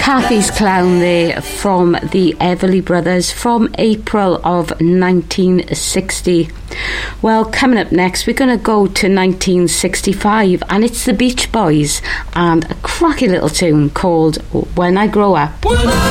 Kathy's Clown there from the Everly Brothers from April of 1960. Well, coming up next, we're going to go to 1965, and it's the Beach Boys and a cracky little tune called When I Grow Up.